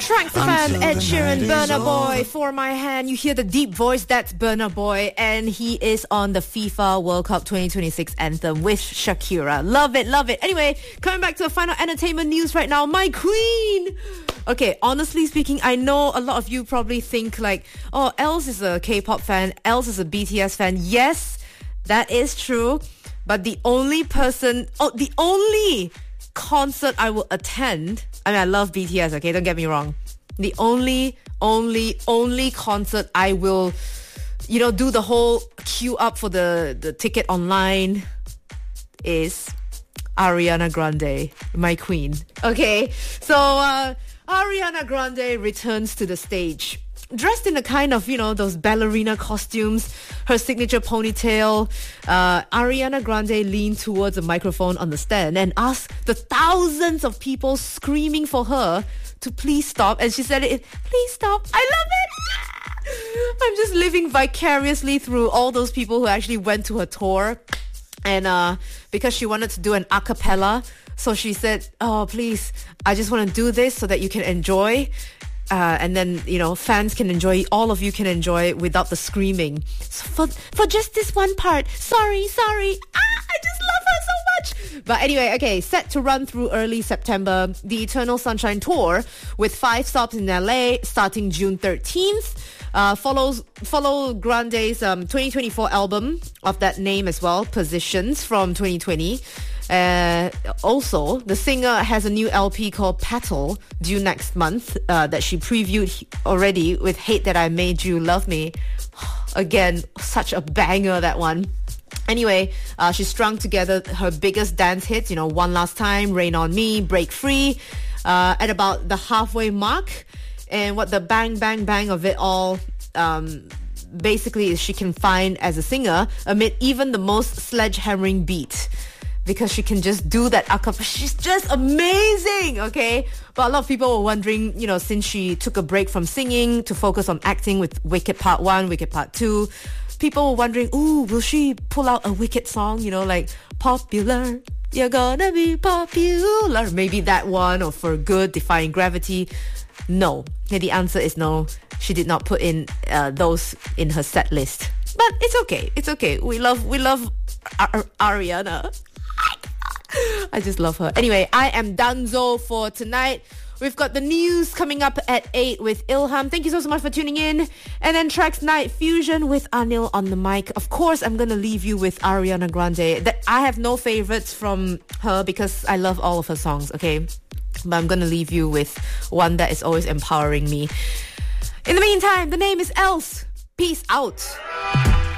Tracks FM, Ed Sheeran, Burna Boy, For My Hand. You hear the deep voice, that's Burna Boy, and he is on the FIFA World Cup 2026 anthem with Shakira. Love it, love it. Anyway, coming back to the final entertainment news right now, my queen! Okay, honestly speaking, I know a lot of you probably think like, oh, Els is a K-pop fan, Els is a BTS fan. Yes, that is true, but the only concert I will attend, I mean, I love BTS, okay, don't get me wrong. The only concert I will, do the whole queue up for the ticket online is Ariana Grande, my queen. Okay, so Ariana Grande returns to the stage. Dressed in a kind of, those ballerina costumes, her signature ponytail, Ariana Grande leaned towards a microphone on the stand and asked the thousands of people screaming for her to please stop. And she said please stop. I love it. I'm just living vicariously through all those people who actually went to her tour. And because she wanted to do an a cappella, so she said, oh, please, I just want to do this so that you can enjoy. And then, fans can enjoy, all of you can enjoy it without the screaming. So for just this one part, sorry. I just love her so much. But anyway, okay, set to run through early September, the Eternal Sunshine Tour with 5 stops in LA starting June 13th. Follow Grande's 2024 album of that name as well, Positions, from 2020. Also, the singer has a new LP called Petal due next month that she previewed already with Hate That I Made You Love Me. Again, such a banger, that one. Anyway, she strung together her biggest dance hits, One Last Time, Rain On Me, Break Free, at about the halfway mark. And what the bang, bang, bang of it all basically is she can find as a singer amid even the most sledgehammering beat. Because she can just do that a cappella. She's just amazing, okay? But a lot of people were wondering, since she took a break from singing to focus on acting with Wicked Part 1, Wicked Part 2, people were wondering, will she pull out a Wicked song, like Popular, You're Gonna Be Popular, maybe that one, or For Good, Defying Gravity. No. Okay, the answer is no. She did not put in those in her set list. But it's okay. It's okay. We love Ariana. I just love her. Anyway, I am Danzo for tonight. We've got the news coming up at 8 with Ilham. Thank you so much for tuning in. And then Tracks Night Fusion with Anil on the mic. Of course, I'm going to leave you with Ariana Grande. I have no favorites from her because I love all of her songs, okay? But I'm going to leave you with one that is always empowering me. In the meantime, the name is Els. Peace out.